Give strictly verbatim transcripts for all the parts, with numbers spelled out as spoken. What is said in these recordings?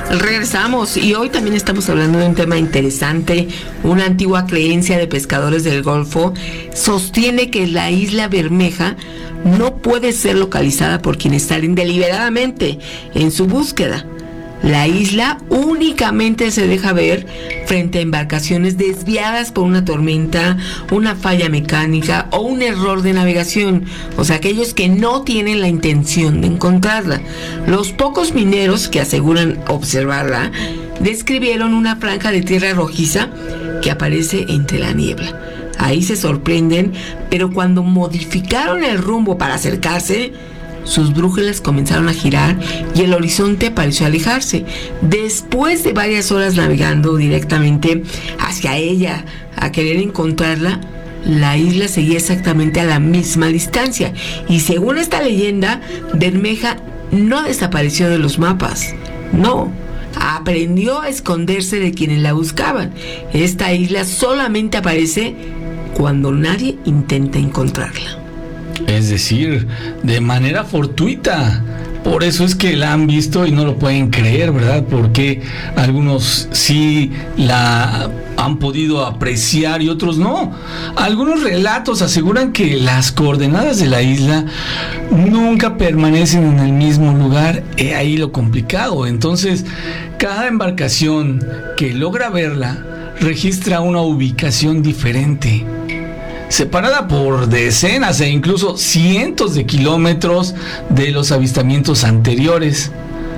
Regresamos y hoy también estamos hablando de un tema interesante. Una antigua creencia de pescadores del Golfo sostiene que la isla Bermeja no puede ser localizada por quienes salen deliberadamente en su búsqueda. La isla únicamente se deja ver frente a embarcaciones desviadas por una tormenta, una falla mecánica o un error de navegación, o sea, aquellos que no tienen la intención de encontrarla. Los pocos mineros que aseguran observarla describieron una franja de tierra rojiza que aparece entre la niebla. Ahí se sorprenden, pero cuando modificaron el rumbo para acercarse, sus brújulas comenzaron a girar y el horizonte pareció alejarse. Después de varias horas navegando directamente hacia ella a querer encontrarla, la isla seguía exactamente a la misma distancia. Y según esta leyenda, Bermeja no desapareció de los mapas. No, aprendió a esconderse de quienes la buscaban. Esta isla solamente aparece cuando nadie intenta encontrarla. Es decir, de manera fortuita. Por eso es que la han visto y no lo pueden creer, ¿verdad? Porque algunos sí la han podido apreciar y otros no. Algunos relatos aseguran que las coordenadas de la isla nunca permanecen en el mismo lugar. He ahí lo complicado. Entonces, cada embarcación que logra verla registra una ubicación diferente, separada por decenas e incluso cientos de kilómetros de los avistamientos anteriores.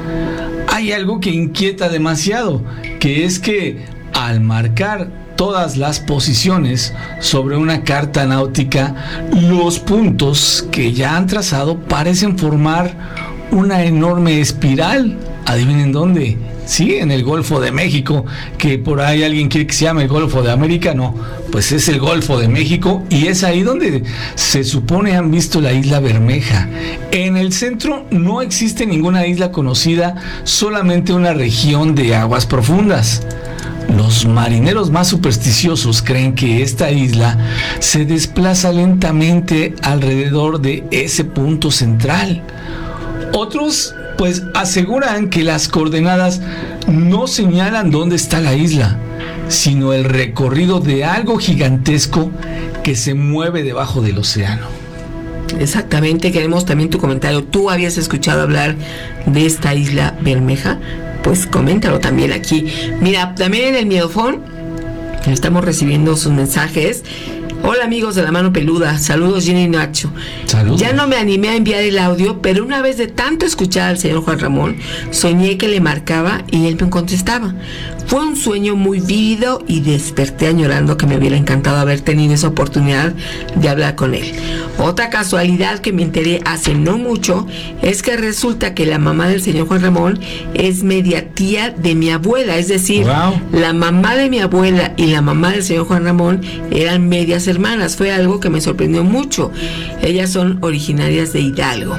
Hay algo que inquieta demasiado, que es que al marcar todas las posiciones sobre una carta náutica, los puntos que ya han trazado parecen formar una enorme espiral. ¿Adivinen dónde? Sí, en el Golfo de México, que por ahí alguien quiere que se llame el Golfo de América. No, pues es el Golfo de México y es ahí donde se supone han visto la isla Bermeja. En el centro no existe ninguna isla conocida, solamente una región de aguas profundas. Los marineros más supersticiosos creen que esta isla se desplaza lentamente alrededor de ese punto central. Otros pues aseguran que las coordenadas no señalan dónde está la isla, sino el recorrido de algo gigantesco que se mueve debajo del océano. Exactamente, queremos también tu comentario. ¿Tú habías escuchado hablar de esta isla Bermeja? Pues coméntalo también aquí. Mira, también en el Miedofón estamos recibiendo sus mensajes. Hola amigos de La Mano Peluda, saludos Jenny y Nacho. Saludos. Ya no me animé a enviar el audio, pero una vez de tanto escuchar al señor Juan Ramón, soñé que le marcaba y él me contestaba. Fue un sueño muy vívido y desperté añorando que me hubiera encantado haber tenido esa oportunidad de hablar con él. Otra casualidad que me enteré hace no mucho es que resulta que la mamá del señor Juan Ramón es media tía de mi abuela, es decir, wow. La mamá de mi abuela y la mamá del señor Juan Ramón eran medias hermanas. Fue algo que me sorprendió mucho. Ellas son originarias de Hidalgo.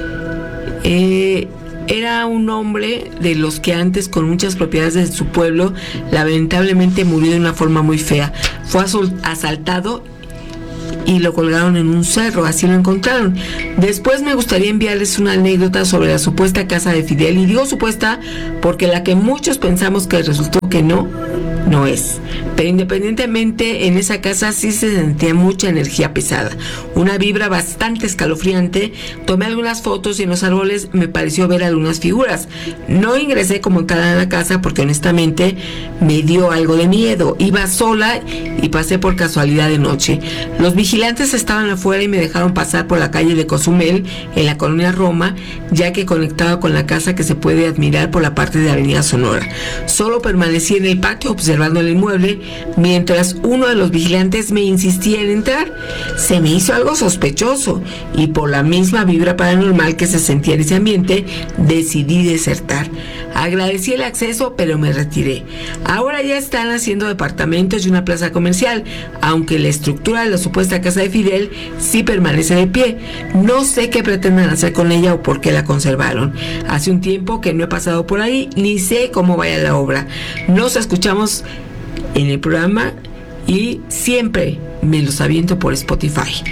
Eh... Era un hombre de los que antes, con muchas propiedades de su pueblo, lamentablemente murió de una forma muy fea. Fue asaltado y lo colgaron en un cerro, así lo encontraron. Después me gustaría enviarles una anécdota sobre la supuesta casa de Fidel, y digo supuesta porque la que muchos pensamos que resultó que no, no es. Pero independientemente, en esa casa sí se sentía mucha energía pesada, una vibra bastante escalofriante. Tomé algunas fotos y en los árboles me pareció ver algunas figuras. No ingresé como tal a la casa porque honestamente me dio algo de miedo. Iba sola y pasé por casualidad de noche. Los vigilantes estaban afuera y me dejaron pasar por la calle de Cozumel, en la colonia Roma, ya que conectaba con la casa que se puede admirar por la parte de Avenida Sonora. Solo permanecí en el patio observando el inmueble mientras uno de los vigilantes me insistía en entrar. Se me hizo algo sospechoso y por la misma vibra paranormal que se sentía en ese ambiente decidí desertar. Agradecí el acceso, pero me retiré. Ahora ya están haciendo departamentos y una plaza comercial, aunque la estructura de la supuesta casa de Fidel sí permanece de pie. No sé qué pretendan hacer con ella o por qué la conservaron. Hace un tiempo que no he pasado por ahí, ni sé cómo vaya la obra. Nos escuchamos en el programa y siempre me los aviento por Spotify.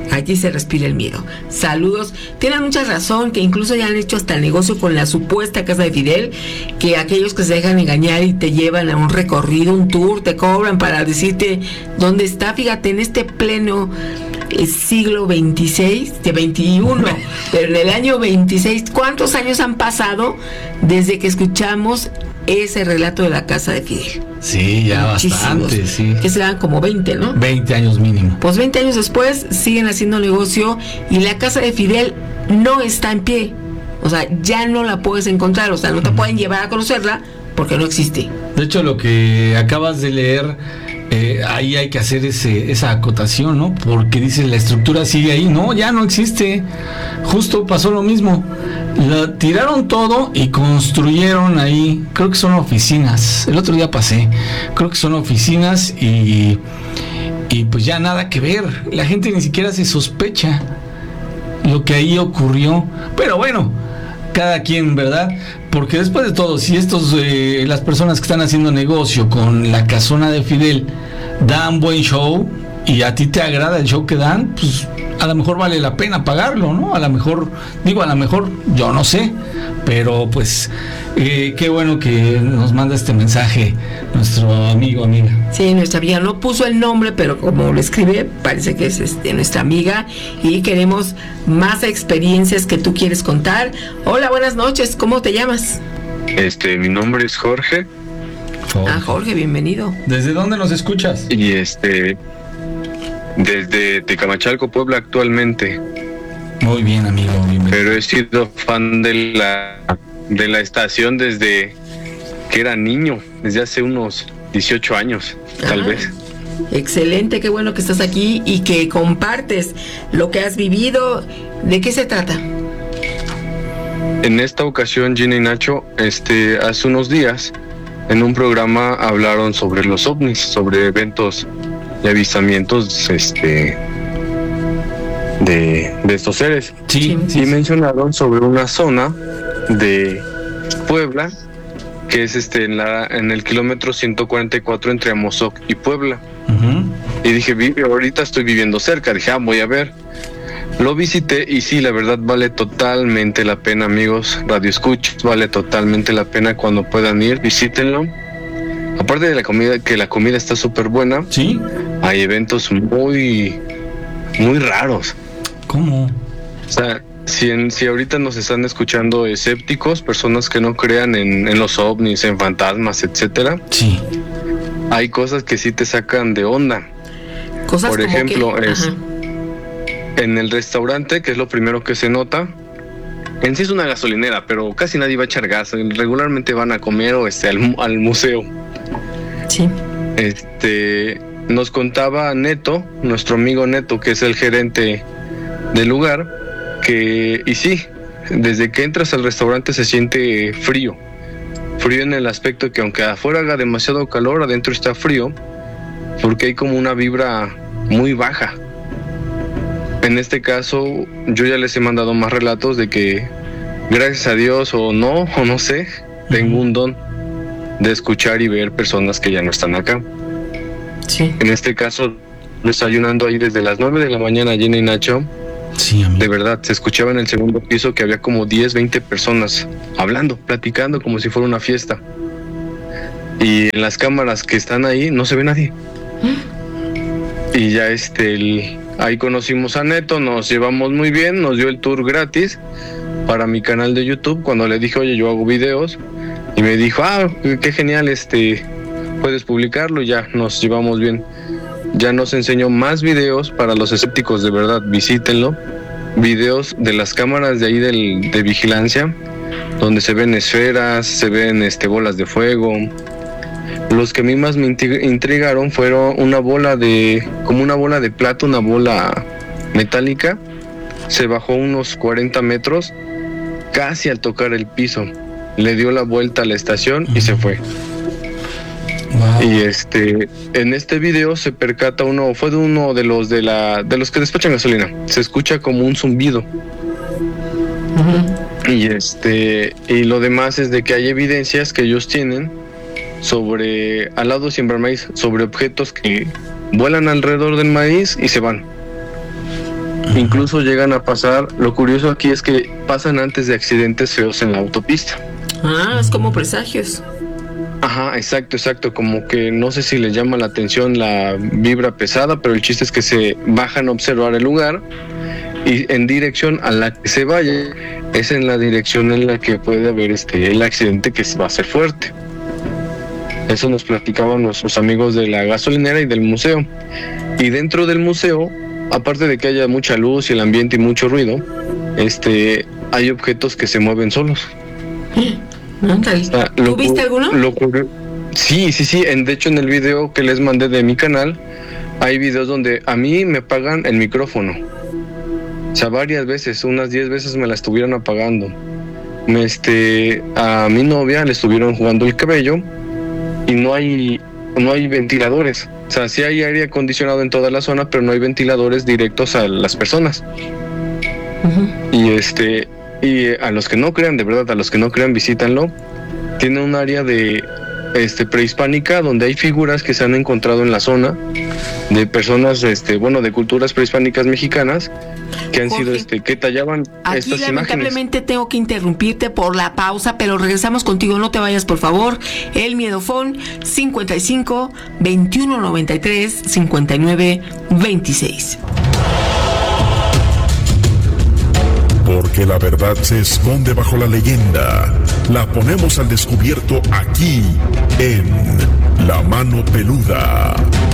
Allí se respira el miedo. Saludos. Tienen mucha razón, que incluso ya han hecho hasta el negocio con la supuesta casa de Fidel, que aquellos que se dejan engañar y te llevan a un recorrido, un tour, te cobran para decirte dónde está. Fíjate, en este pleno eh, siglo veintiséis, de veintiuno, pero en el año veintiséis, ¿cuántos años han pasado desde que escuchamos ese relato de la casa de Fidel? Sí, ya Muchísimos. bastante, sí. Que serán como veinte, ¿no? veinte años mínimo. Pues veinte años después siguen haciendo negocio y la casa de Fidel no está en pie. O sea, ya no la puedes encontrar, o sea, no te uh-huh. pueden llevar a conocerla porque no existe. De hecho, lo que acabas de leer, eh, ahí hay que hacer ese, esa acotación, ¿no? Porque dice, la estructura sigue ahí. No, ya no existe. Justo pasó lo mismo. La, tiraron todo y construyeron ahí, creo que son oficinas. El otro día pasé, creo que son oficinas y, y pues ya nada que ver. La gente ni siquiera se sospecha lo que ahí ocurrió. Pero bueno, cada quien, ¿verdad? Porque después de todo, si estos, eh, las personas que están haciendo negocio con la casona de Fidel dan buen show y a ti te agrada el show que dan, pues a lo mejor vale la pena pagarlo, ¿no? A lo mejor, digo, a lo mejor, yo no sé, pero pues eh, qué bueno que nos manda este mensaje nuestro amigo, amiga. Sí, nuestra amiga no puso el nombre, pero como lo escribe, parece que es este, nuestra amiga, y queremos más experiencias que tú quieres contar. Hola, buenas noches, ¿cómo te llamas? Este, mi nombre es Jorge. Jorge. Ah, Jorge, bienvenido. ¿Desde dónde nos escuchas? Y este... desde Tecamachalco, Puebla, actualmente. Muy bien, amigo. Bienvenido. Pero he sido fan de la de la estación desde que era niño, desde hace unos dieciocho años, tal ah, vez. Excelente, qué bueno que estás aquí y que compartes lo que has vivido. ¿De qué se trata? En esta ocasión, Gina y Nacho, este, hace unos días, en un programa hablaron sobre los ovnis, sobre eventos de avistamientos este de, de estos seres. Sí, sí, y mencionaron sobre una zona de Puebla que es este en la en el kilómetro ciento cuarenta y cuatro entre Amozoc y Puebla. Uh-huh. Y dije, ahorita estoy viviendo cerca, dije, ah, voy a ver. Lo visité y sí, la verdad vale totalmente la pena, amigos Radio Escuchas, vale totalmente la pena. Cuando puedan ir, visítenlo. Aparte de la comida, que la comida está súper buena, sí, hay eventos muy, muy raros. ¿Cómo? O sea, si, en, si ahorita nos están escuchando escépticos, personas que no crean en, en los ovnis, en fantasmas, etcétera, sí, hay cosas que sí te sacan de onda. Cosas Por como ejemplo, que, es en el restaurante, que es lo primero que se nota. En sí es una gasolinera, pero casi nadie va a echar gas. Regularmente van a comer o este al, al museo. Sí. Este, nos contaba Neto, nuestro amigo Neto, que es el gerente del lugar, que, y sí, desde que entras al restaurante se siente frío. Frío en el aspecto que aunque afuera haga demasiado calor, adentro está frío, porque hay como una vibra muy baja. En este caso, yo ya les he mandado más relatos de que, gracias a Dios o no, o no sé, tengo un don de escuchar y ver personas que ya no están acá. Sí. En este caso, desayunando ahí desde las nueve de la mañana, Gina y Nacho, sí, amigo, de verdad, se escuchaba en el segundo piso que había como diez, veinte personas hablando, platicando como si fuera una fiesta. Y en las cámaras que están ahí no se ve nadie. ¿Mm? Y ya este... el ahí conocimos a Neto, nos llevamos muy bien, nos dio el tour gratis para mi canal de YouTube cuando le dije, oye, yo hago videos, y me dijo, ah, qué genial, este, puedes publicarlo, y ya nos llevamos bien. Ya nos enseñó más videos para los escépticos, de verdad, visítenlo, videos de las cámaras de ahí del, de vigilancia, donde se ven esferas, se ven este bolas de fuego. Los que a mí más me intrigaron fueron una bola de, como una bola de plata, una bola metálica, se bajó unos cuarenta metros, casi al tocar el piso, le dio la vuelta a la estación y se fue. Wow. Y este, en este video se percata uno, fue de uno de los de la, de los que despachan gasolina, se escucha como un zumbido. Uh-huh. Y este, y lo demás es de que hay evidencias que ellos tienen sobre, al lado de Siembra Maíz, sobre objetos que vuelan alrededor del maíz y se van. Incluso llegan a pasar, lo curioso aquí es que pasan antes de accidentes feos en la autopista. Ah, es como presagios. Ajá, exacto, exacto, como que no sé si les llama la atención la vibra pesada, pero el chiste es que se bajan a observar el lugar y en dirección a la que se vaya es en la dirección en la que puede haber este el accidente que va a ser fuerte. Eso nos platicaban nuestros amigos de la gasolinera y del museo. Y dentro del museo, aparte de que haya mucha luz y el ambiente y mucho ruido, este, hay objetos que se mueven solos. Ándale. O sea, ¿Tú lo, viste alguno? Lo, sí, sí, sí. En, de hecho, en el video que les mandé de mi canal, hay videos donde a mí me apagan el micrófono. O sea, varias veces, unas diez veces me la estuvieron apagando. Me, este, a mi novia le estuvieron jugando el cabello y no hay, no hay ventiladores. O sea, sí hay aire acondicionado en toda la zona, pero no hay ventiladores directos a las personas. Uh-huh. Y este, y a los que no crean, de verdad, a los que no crean, visítanlo. Tiene un área de este prehispánica donde hay figuras que se han encontrado en la zona de personas, este, bueno, de culturas prehispánicas mexicanas que han Jorge, sido, este, que tallaban aquí estas lamentablemente imágenes. Tengo que interrumpirte por la pausa, pero regresamos contigo, no te vayas por favor. El Miedofón cincuenta y cinco, veintiuno noventa y tres, cincuenta y nueve veintiséis. Porque la verdad se esconde bajo la leyenda. La ponemos al descubierto aquí, en La Mano Peluda.